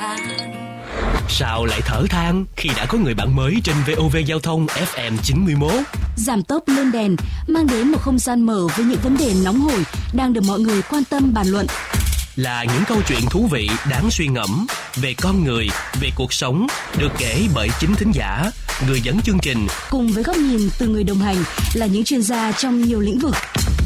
Sao lại thở than khi đã có người bạn mới trên VOV Giao thông FM 91? Giảm tốc lên đèn mang đến một không gian mở với những vấn đề nóng hổi đang được mọi người quan tâm bàn luận. Là những câu chuyện thú vị đáng suy ngẫm về con người, về cuộc sống, được kể bởi chính thính giả, người dẫn chương trình. Cùng với góc nhìn từ người đồng hành là những chuyên gia trong nhiều lĩnh vực.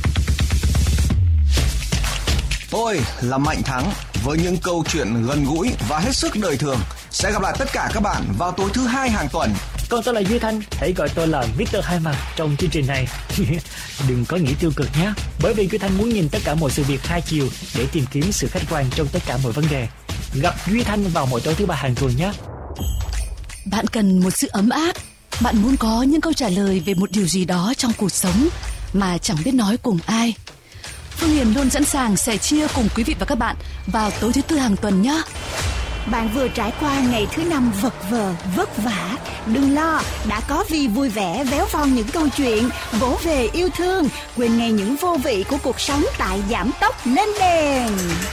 Tôi là Mạnh Thắng với những câu chuyện gần gũi và hết sức đời thường. Sẽ gặp lại tất cả các bạn vào tối thứ Hai hàng tuần. Còn tôi là Duy Thanh, hãy gọi tôi là Mr. Hai Mặt trong chương trình này. Đừng có nghĩ tiêu cực nhé, bởi vì Duy Thanh muốn nhìn tất cả mọi sự việc hai chiều để tìm kiếm sự khách quan trong tất cả mọi vấn đề. Gặp Duy Thanh vào mỗi tối thứ Ba hàng tuần nhé. Bạn cần một sự ấm áp. Bạn muốn có những câu trả lời về một điều gì đó trong cuộc sống mà chẳng biết nói cùng ai. Phương Hiền luôn sẵn sàng sẻ chia cùng quý vị và các bạn vào tối thứ Tư hàng tuần nhé. Bạn vừa trải qua ngày thứ Năm vật vờ, vất vả. Đừng lo, đã có Vi vui vẻ véo von những câu chuyện, vỗ về yêu thương, quên ngay những vô vị của cuộc sống tại Giảm tốc lên đèn.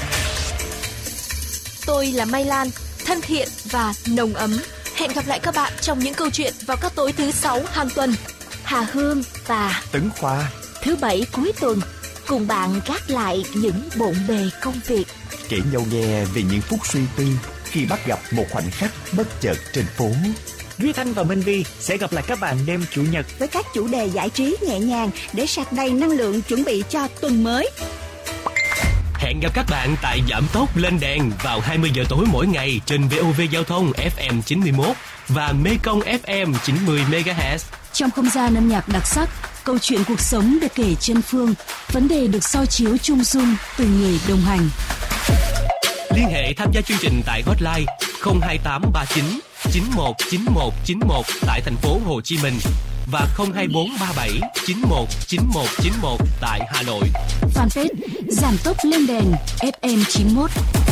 Tôi là Mai Lan, thân thiện và nồng ấm. Hẹn gặp lại các bạn trong những câu chuyện vào các tối thứ Sáu hàng tuần. Hà Hương và Tấn Khoa thứ Bảy cuối tuần cùng bạn gác lại những bộn bề công việc, kể nhau nghe về những phút suy tư khi bắt gặp một khoảnh khắc bất chợt trên phố. Duy Thanh và Minh Vi sẽ gặp lại các bạn đêm Chủ nhật với các chủ đề giải trí nhẹ nhàng để sạc đầy năng lượng chuẩn bị cho tuần mới. Hẹn gặp các bạn tại Giảm tốc lên đèn vào 20 giờ tối mỗi ngày trên VOV Giao thông FM 91 và Mekong FM 90 MHz. Trong không gian âm nhạc đặc sắc, câu chuyện cuộc sống được kể trên phương, vấn đề được soi chiếu chung dung từ người đồng hành. Liên hệ tham gia chương trình tại hotline 02839 919191 tại thành phố Hồ Chí Minh và 02437 919191 tại Hà Nội. Fanpage Giảm tốc lên đèn FM 91.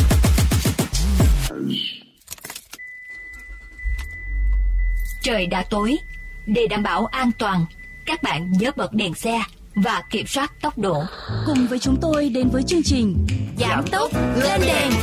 Trời đã tối, để đảm bảo an toàn, các bạn nhớ bật đèn xe và kiểm soát tốc độ. Cùng với chúng tôi đến với chương trình Giảm tốc lên đèn.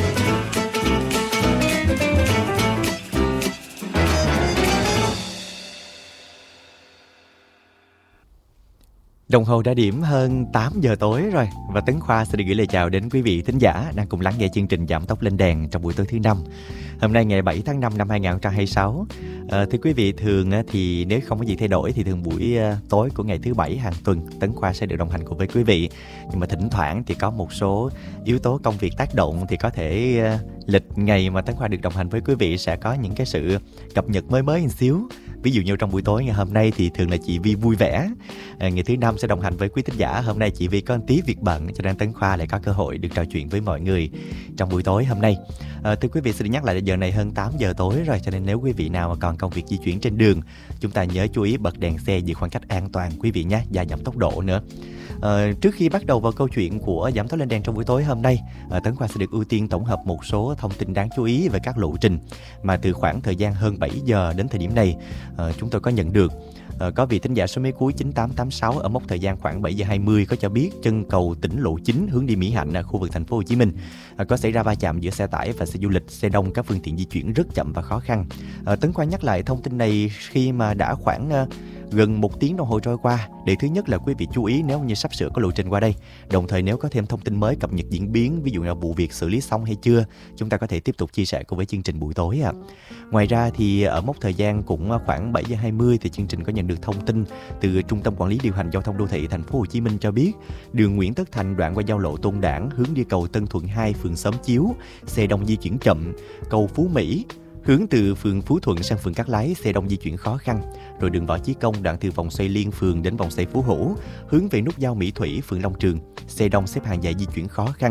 Đồng hồ đã điểm hơn 8 giờ tối rồi và Tấn Khoa sẽ được gửi lời chào đến quý vị thính giả đang cùng lắng nghe chương trình Giảm tốc lên đèn trong buổi tối thứ Năm. Hôm nay ngày 7 tháng 5 năm 2026. Thưa quý vị, thường thì nếu không có gì thay đổi thì thường buổi tối của ngày thứ Bảy hàng tuần Tấn Khoa sẽ được đồng hành cùng với quý vị. Nhưng mà thỉnh thoảng thì có một số yếu tố công việc tác động thì có thể lịch ngày mà Tấn Khoa được đồng hành với quý vị sẽ có những cái sự cập nhật mới một xíu. Ví dụ như trong buổi tối ngày hôm nay thì thường là chị Vi vui vẻ. Ngày thứ Năm sẽ đồng hành với quý thính giả. Hôm nay chị Vi có một tí việc bận cho nên Tấn Khoa lại có cơ hội được trò chuyện với mọi người trong buổi tối hôm nay. Thưa quý vị, xin nhắc lại là giờ này hơn 8 giờ tối rồi, cho nên nếu quý vị nào mà còn công việc di chuyển trên đường, chúng ta nhớ chú ý bật đèn xe giữ khoảng cách an toàn quý vị nhé, và giảm tốc độ nữa. Trước khi bắt đầu vào câu chuyện của Giảm tốc lên đèn trong buổi tối hôm nay, Tấn Khoa sẽ được ưu tiên tổng hợp một số thông tin đáng chú ý về các lộ trình mà từ khoảng thời gian hơn 7 giờ đến thời điểm này chúng tôi có nhận được. Có vị thính giả số máy cuối 9886 ở mốc thời gian khoảng 7 giờ 20 có cho biết chân cầu tỉnh lộ 9 hướng đi Mỹ Hạnh ở khu vực thành phố Hồ Chí Minh có xảy ra va chạm giữa xe tải và xe du lịch, xe đông, các phương tiện di chuyển rất chậm và khó khăn. Tấn Khoa nhắc lại thông tin này khi mà đã khoảng gần 1 tiếng đồng hồ trôi qua, để thứ nhất là quý vị chú ý nếu như sắp sửa có lộ trình qua đây. Đồng thời nếu có thêm thông tin mới cập nhật diễn biến, ví dụ là vụ việc xử lý xong hay chưa, chúng ta có thể tiếp tục chia sẻ cùng với chương trình buổi tối ạ. Ngoài ra thì ở mốc thời gian cũng khoảng 7 giờ 20 thì chương trình có nhận được thông tin từ Trung tâm Quản lý Điều hành Giao thông Đô thị thành phố Hồ Chí Minh cho biết đường Nguyễn Tất Thành đoạn qua giao lộ Tôn Đản hướng đi cầu Tân Thuận 2 phường Xóm Chiếu, xe đông di chuyển chậm. Cầu Phú Mỹ hướng từ phường Phú Thuận sang phường Cát Lái, xe đông di chuyển khó khăn. Rồi đường Võ Chí Công đoạn từ vòng xoay Liên Phường đến vòng xoay Phú Hữu hướng về nút giao Mỹ Thủy, phường Long Trường, xe đông xếp hàng dài di chuyển khó khăn.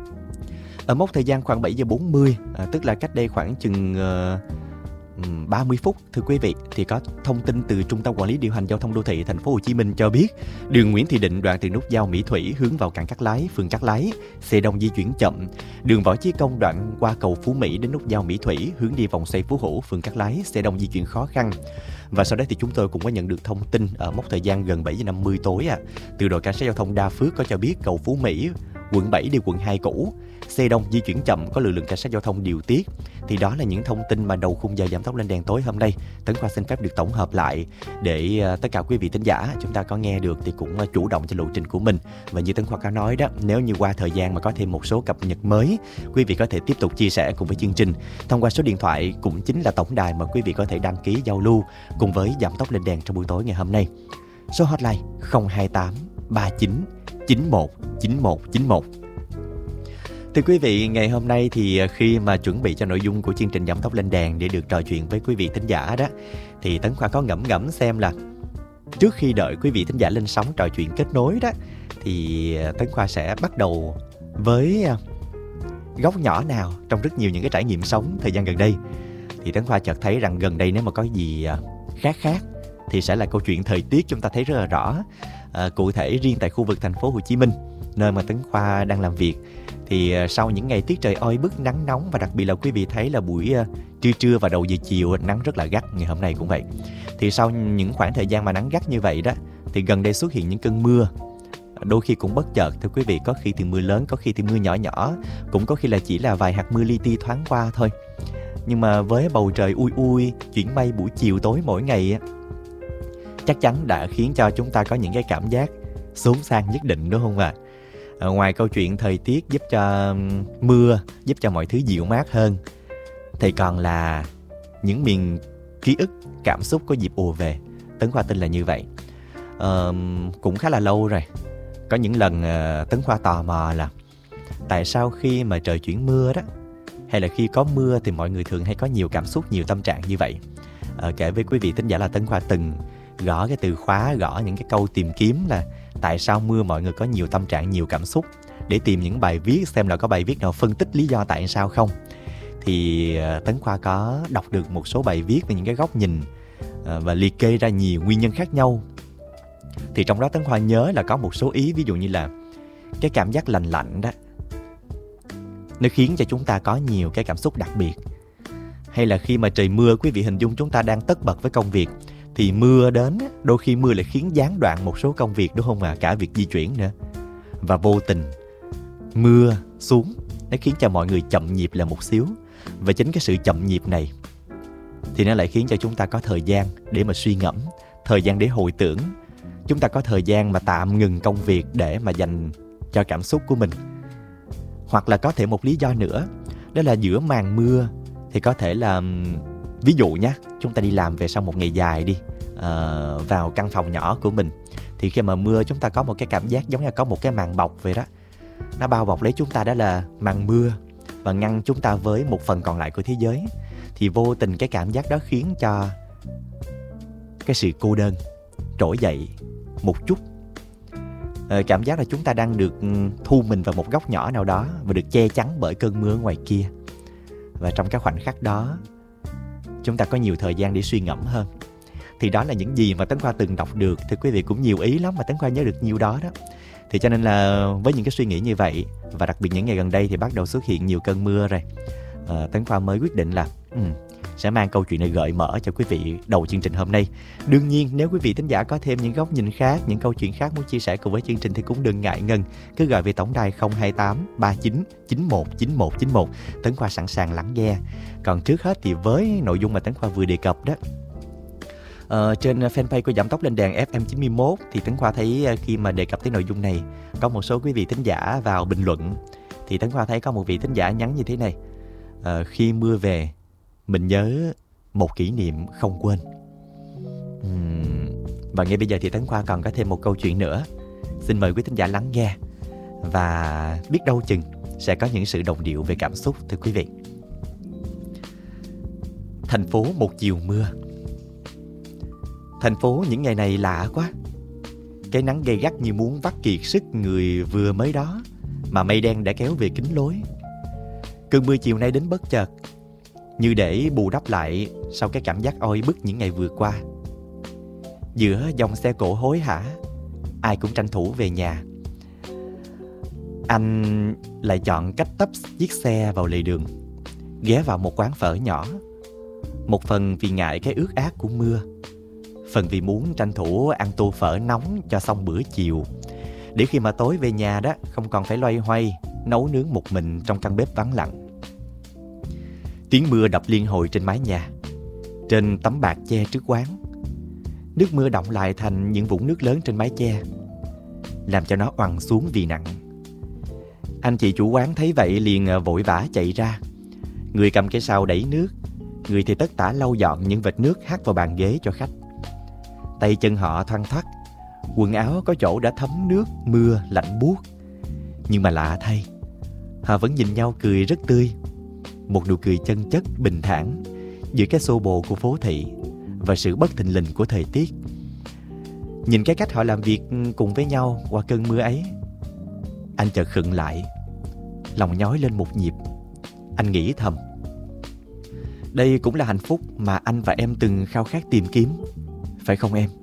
Ở mốc thời gian khoảng 7 giờ 40, tức là cách đây khoảng chừng 30 phút, thưa quý vị, thì có thông tin từ Trung tâm Quản lý Điều hành Giao thông Đô thị thành phố Hồ Chí Minh cho biết đường Nguyễn Thị Định đoạn từ nút giao Mỹ Thủy hướng vào cảng Cát Lái, phường Cát Lái, xe đông di chuyển chậm. Đường Võ Chí Công đoạn qua cầu Phú Mỹ đến nút giao Mỹ Thủy hướng đi vòng xoay Phú Hữu, phường Cát Lái, xe đông di chuyển khó khăn. Và sau đó thì chúng tôi cũng có nhận được thông tin ở mốc thời gian gần 7 giờ 50 tối từ đội cảnh sát giao thông Đa Phước có cho biết cầu Phú Mỹ quận 7 đi quận 2 cũ, xe đông di chuyển chậm, có lực lượng cảnh sát giao thông điều tiết. Thì đó là những thông tin mà đầu khung giờ giảm tốc lên đèn tối hôm nay Tấn Khoa xin phép được tổng hợp lại để tất cả quý vị thính giả chúng ta có nghe được thì cũng chủ động trên lộ trình của mình. Và như Tấn Khoa có nói đó, nếu như qua thời gian mà có thêm một số cập nhật mới, quý vị có thể tiếp tục chia sẻ cùng với chương trình thông qua số điện thoại cũng chính là tổng đài mà quý vị có thể đăng ký giao lưu cùng với giảm tốc lên đèn trong buổi tối ngày hôm nay. Số hotline 028 39 91 91 91. Thưa quý vị, ngày hôm nay thì khi mà chuẩn bị cho nội dung của chương trình giảm tốc lên đèn để được trò chuyện với quý vị thính giả đó, thì Tấn Khoa có ngẫm xem là trước khi đợi quý vị thính giả lên sóng trò chuyện kết nối đó, thì Tấn Khoa sẽ bắt đầu với góc nhỏ nào trong rất nhiều những cái trải nghiệm sống thời gian gần đây. Thì Tấn Khoa chợt thấy rằng gần đây nếu mà có gì khác thì sẽ là câu chuyện thời tiết, chúng ta thấy rất là rõ. Cụ thể riêng tại khu vực thành phố Hồ Chí Minh, nơi mà Tấn Khoa đang làm việc, thì sau những ngày tiết trời oi bức nắng nóng, và đặc biệt là quý vị thấy là buổi trưa và đầu giờ chiều nắng rất là gắt, ngày hôm nay cũng vậy. Thì sau những khoảng thời gian mà nắng gắt như vậy đó, thì gần đây xuất hiện những cơn mưa, đôi khi cũng bất chợt thưa quý vị, có khi thì mưa lớn, có khi thì mưa nhỏ nhỏ, cũng có khi là chỉ là vài hạt mưa li ti thoáng qua thôi. Nhưng mà với bầu trời ui chuyển mây buổi chiều tối mỗi ngày chắc chắn đã khiến cho chúng ta có những cái cảm giác xốn sang nhất định, đúng không ạ? Ngoài câu chuyện thời tiết giúp cho mưa, giúp cho mọi thứ dịu mát hơn, thì còn là những miền ký ức, cảm xúc có dịp ùa về. Tấn Khoa tin là như vậy. Cũng khá là lâu rồi. Có những lần Tấn Khoa tò mò là tại sao khi mà trời chuyển mưa đó, hay là khi có mưa thì mọi người thường hay có nhiều cảm xúc, nhiều tâm trạng như vậy. Kể với quý vị thính giả là Tấn Khoa từng gõ cái từ khóa, gõ những cái câu tìm kiếm là tại sao mưa mọi người có nhiều tâm trạng, nhiều cảm xúc, để tìm những bài viết xem là có bài viết nào phân tích lý do tại sao không. Thì Tấn Khoa có đọc được một số bài viết về những cái góc nhìn và liệt kê ra nhiều nguyên nhân khác nhau. Thì trong đó Tấn Khoa nhớ là có một số ý, ví dụ như là cái cảm giác lạnh lạnh đó, nó khiến cho chúng ta có nhiều cái cảm xúc đặc biệt. Hay là khi mà trời mưa, quý vị hình dung chúng ta đang tất bật với công việc, thì mưa đến, đôi khi mưa lại khiến gián đoạn một số công việc, đúng không ạ? Cả việc di chuyển nữa. Và vô tình mưa xuống, nó khiến cho mọi người chậm nhịp là một xíu. Và chính cái sự chậm nhịp này thì nó lại khiến cho chúng ta có thời gian để mà suy ngẫm, thời gian để hồi tưởng. Chúng ta có thời gian mà tạm ngừng công việc để mà dành cho cảm xúc của mình. Hoặc là có thể một lý do nữa, đó là giữa màn mưa thì có thể là, ví dụ nhé, chúng ta đi làm về sau một ngày dài đi, vào căn phòng nhỏ của mình, thì khi mà mưa chúng ta có một cái cảm giác giống như có một cái màn bọc vậy đó. Nó bao bọc lấy chúng ta, đó là màn mưa, và ngăn chúng ta với một phần còn lại của thế giới. Thì vô tình cái cảm giác đó khiến cho cái sự cô đơn trỗi dậy một chút. Cảm giác là chúng ta đang được thu mình vào một góc nhỏ nào đó và được che chắn bởi cơn mưa ngoài kia. Và trong cái khoảnh khắc đó, chúng ta có nhiều thời gian để suy ngẫm hơn. Thì đó là những gì mà Tấn Khoa từng đọc được. Thì quý vị cũng nhiều ý lắm mà Tấn Khoa nhớ được nhiều đó đó. Thì cho nên là với những cái suy nghĩ như vậy, và đặc biệt những ngày gần đây thì bắt đầu xuất hiện nhiều cơn mưa rồi, Tấn Khoa mới quyết định là sẽ mang câu chuyện này gợi mở cho quý vị đầu chương trình hôm nay. Đương nhiên nếu quý vị thính giả có thêm những góc nhìn khác, những câu chuyện khác muốn chia sẻ cùng với chương trình thì cũng đừng ngại ngần, cứ gọi về tổng đài 028 39 91 91 91. Tấn Khoa sẵn sàng lắng nghe. Còn trước hết thì với nội dung mà Tấn Khoa vừa đề cập đó, trên fanpage của Giảm Tốc Lên Đèn FM 91 thì Tấn Khoa thấy khi mà đề cập tới nội dung này, có một số quý vị thính giả vào bình luận. Thì Tấn Khoa thấy có một vị thính giả nhắn như thế này: khi mưa về, mình nhớ một kỷ niệm không quên. Và ngay bây giờ thì Tấn Khoa còn có thêm một câu chuyện nữa. Xin mời quý thính giả lắng nghe, và biết đâu chừng sẽ có những sự đồng điệu về cảm xúc, thưa quý vị. Thành phố một chiều mưa. Thành phố những ngày này lạ quá. Cái nắng gay gắt như muốn vắt kiệt sức người vừa mới đó, mà mây đen đã kéo về kín lối. Cơn mưa chiều nay đến bất chợt, như để bù đắp lại sau cái cảm giác oi bức những ngày vừa qua. Giữa dòng xe cộ hối hả, ai cũng tranh thủ về nhà. Anh lại chọn cách tấp chiếc xe vào lề đường, ghé vào một quán phở nhỏ. Một phần vì ngại cái ướt át của mưa, phần vì muốn tranh thủ ăn tô phở nóng cho xong bữa chiều. để khi mà tối về nhà đó không còn phải loay hoay nấu nướng một mình trong căn bếp vắng lặng. Tiếng mưa đập liên hồi trên mái nhà, trên tấm bạt che trước quán. Nước mưa đọng lại thành những vũng nước lớn trên mái che, làm cho nó oằn xuống vì nặng. Anh chị chủ quán thấy vậy liền vội vã chạy ra. Người cầm cái sào đẩy nước, người thì tất tả lau dọn những vệt nước hắt vào bàn ghế cho khách. Tay chân họ thoăn thoắt, quần áo có chỗ đã thấm nước mưa lạnh buốt. Nhưng mà lạ thay, họ vẫn nhìn nhau cười rất tươi. Một nụ cười chân chất bình thản giữa cái xô bồ của phố thị và sự bất thình lình của thời tiết. Nhìn cái cách họ làm việc cùng với nhau qua cơn mưa ấy, anh chợt khựng lại, lòng nhói lên một nhịp. Anh nghĩ thầm, đây cũng là hạnh phúc mà anh và em từng khao khát tìm kiếm, phải không em?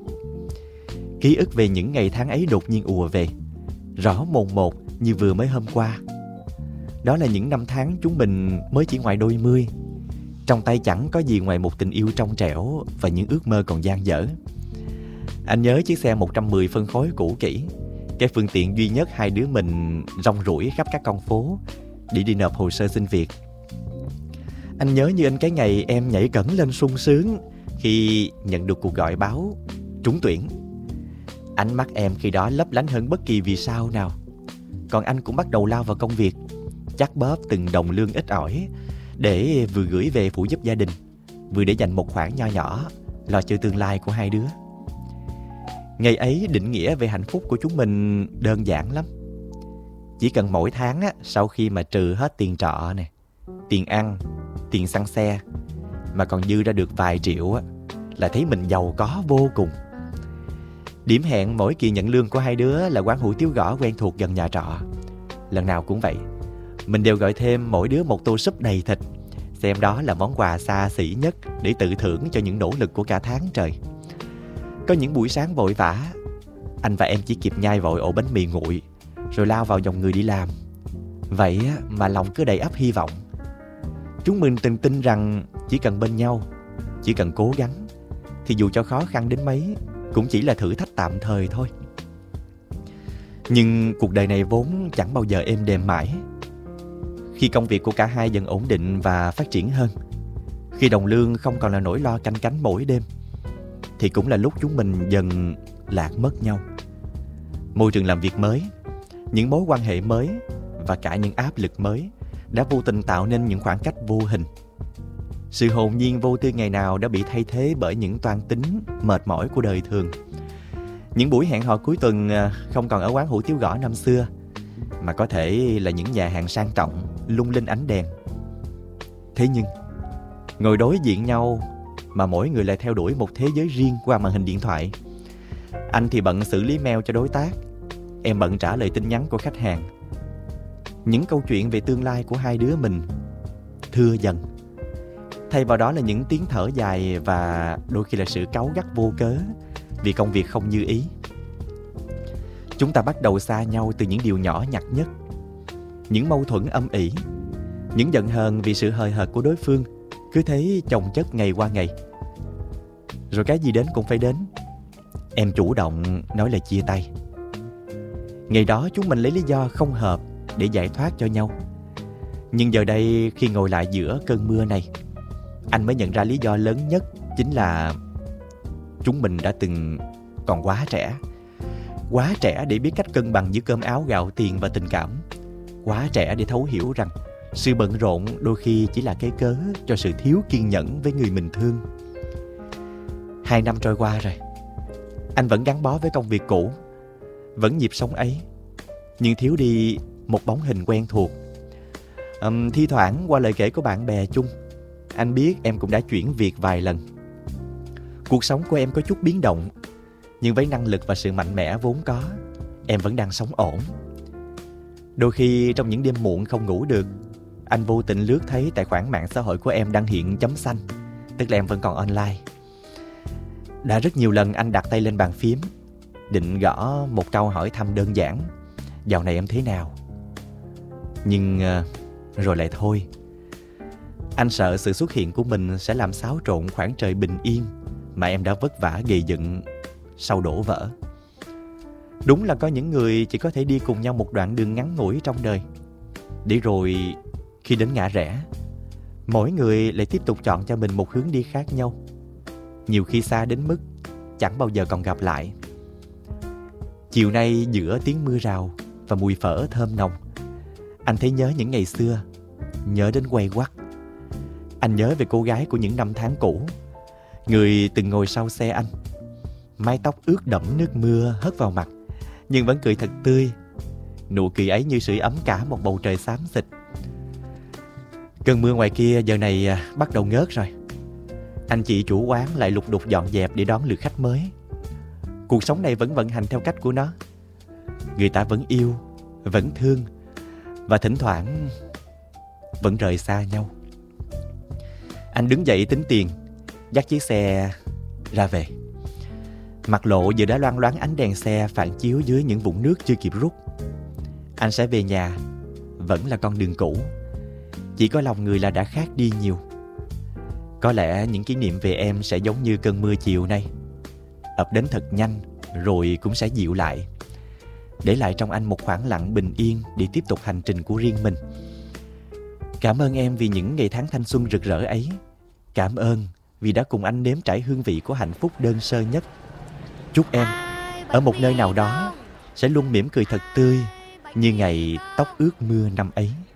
Ký ức về những ngày tháng ấy đột nhiên ùa về, rõ mồn một như vừa mới hôm qua. Đó là những năm tháng chúng mình mới chỉ ngoài đôi mươi. Trong tay chẳng có gì ngoài một tình yêu trong trẻo và những ước mơ còn dang dở. Anh nhớ chiếc xe 110 phân khối cũ kỹ, cái phương tiện duy nhất hai đứa mình rong ruổi khắp các con phố để đi nộp hồ sơ xin việc. Anh nhớ như in cái ngày em nhảy cẫng lên sung sướng khi nhận được cuộc gọi báo trúng tuyển. Ánh mắt em khi đó lấp lánh hơn bất kỳ vì sao nào. Còn anh cũng bắt đầu lao vào công việc, chắt bóp từng đồng lương ít ỏi để vừa gửi về phụ giúp gia đình, vừa để dành một khoản nho nhỏ lo cho tương lai của hai đứa. Ngày ấy định nghĩa về hạnh phúc của chúng mình đơn giản lắm. Chỉ cần mỗi tháng sau khi mà trừ hết tiền trọ nè, tiền ăn, tiền xăng xe, mà còn dư ra được vài triệu là thấy mình giàu có vô cùng. Điểm hẹn mỗi kỳ nhận lương của hai đứa là quán hủ tiếu gõ quen thuộc gần nhà trọ. Lần nào cũng vậy, mình đều gọi thêm mỗi đứa một tô súp đầy thịt, xem đó là món quà xa xỉ nhất để tự thưởng cho những nỗ lực của cả tháng trời. Có những buổi sáng vội vã, anh và em chỉ kịp nhai vội ổ bánh mì nguội rồi lao vào dòng người đi làm. Vậy mà lòng cứ đầy ắp hy vọng. Chúng mình từng tin rằng chỉ cần bên nhau, chỉ cần cố gắng, thì dù cho khó khăn đến mấy cũng chỉ là thử thách tạm thời thôi. Nhưng cuộc đời này vốn chẳng bao giờ êm đềm mãi. Khi công việc của cả hai dần ổn định và phát triển hơn, khi đồng lương không còn là nỗi lo canh cánh mỗi đêm, thì cũng là lúc chúng mình dần lạc mất nhau. Môi trường làm việc mới, những mối quan hệ mới và cả những áp lực mới đã vô tình tạo nên những khoảng cách vô hình. Sự hồn nhiên vô tư ngày nào đã bị thay thế bởi những toan tính mệt mỏi của đời thường. Những buổi hẹn hò cuối tuần không còn ở quán hủ tiếu gõ năm xưa, mà có thể là những nhà hàng sang trọng lung linh ánh đèn. Thế nhưng ngồi đối diện nhau mà mỗi người lại theo đuổi một thế giới riêng qua màn hình điện thoại. Anh thì bận xử lý mail cho đối tác, em bận trả lời tin nhắn của khách hàng. Những câu chuyện về tương lai của hai đứa mình thưa dần. Thay vào đó là những tiếng thở dài và đôi khi là sự cáu gắt vô cớ vì công việc không như ý. Chúng ta bắt đầu xa nhau từ những điều nhỏ nhặt nhất, những mâu thuẫn âm ỉ, những giận hờn vì sự hời hợt của đối phương cứ thế chồng chất ngày qua ngày. Rồi cái gì đến cũng phải đến, em chủ động nói lời chia tay. Ngày đó chúng mình lấy lý do không hợp để giải thoát cho nhau. Nhưng giờ đây khi ngồi lại giữa cơn mưa này, anh mới nhận ra lý do lớn nhất chính là chúng mình đã từng còn quá trẻ để biết cách cân bằng giữa cơm áo gạo tiền và tình cảm, quá trẻ để thấu hiểu rằng sự bận rộn đôi khi chỉ là cái cớ cho sự thiếu kiên nhẫn với người mình thương. 2 năm trôi qua rồi, anh vẫn gắn bó với công việc cũ, vẫn nhịp sống ấy, nhưng thiếu đi một bóng hình quen thuộc. Thi thoảng qua lời kể của bạn bè chung, anh biết em cũng đã chuyển việc vài lần. Cuộc sống của em có chút biến động, nhưng với năng lực và sự mạnh mẽ vốn có, em vẫn đang sống ổn. Đôi khi trong những đêm muộn không ngủ được, anh vô tình lướt thấy tài khoản mạng xã hội của em đăng hiện chấm xanh, tức là em vẫn còn online. Đã rất nhiều lần anh đặt tay lên bàn phím, định gõ một câu hỏi thăm đơn giản: dạo này em thế nào? Nhưng rồi lại thôi. Anh sợ sự xuất hiện của mình sẽ làm xáo trộn khoảng trời bình yên mà em đã vất vả gây dựng sau đổ vỡ. Đúng là có những người chỉ có thể đi cùng nhau một đoạn đường ngắn ngủi trong đời, để rồi khi đến ngã rẽ, mỗi người lại tiếp tục chọn cho mình một hướng đi khác nhau. Nhiều khi xa đến mức chẳng bao giờ còn gặp lại. Chiều nay giữa tiếng mưa rào và mùi phở thơm nồng, anh thấy nhớ những ngày xưa, nhớ đến quay quắt. Anh nhớ về cô gái của những năm tháng cũ, người từng ngồi sau xe anh. Mái tóc ướt đẫm nước mưa hất vào mặt, nhưng vẫn cười thật tươi. Nụ cười ấy như sưởi ấm cả một bầu trời xám xịt. Cơn mưa ngoài kia giờ này bắt đầu ngớt rồi. Anh chị chủ quán lại lục đục dọn dẹp để đón lượt khách mới. Cuộc sống này vẫn vận hành theo cách của nó. Người ta vẫn yêu, vẫn thương, và thỉnh thoảng vẫn rời xa nhau. Anh đứng dậy tính tiền, dắt chiếc xe ra về. Mặt lộ giờ đã loang loáng ánh đèn xe phản chiếu dưới những vũng nước chưa kịp rút. Anh sẽ về nhà, vẫn là con đường cũ. Chỉ có lòng người là đã khác đi nhiều. Có lẽ những kỷ niệm về em sẽ giống như cơn mưa chiều nay, ập đến thật nhanh rồi cũng sẽ dịu lại, để lại trong anh một khoảng lặng bình yên để tiếp tục hành trình của riêng mình. Cảm ơn em vì những ngày tháng thanh xuân rực rỡ ấy. Cảm ơn vì đã cùng anh nếm trải hương vị của hạnh phúc đơn sơ nhất. Chúc em ở một nơi nào đó sẽ luôn mỉm cười thật tươi như ngày tóc ướt mưa năm ấy.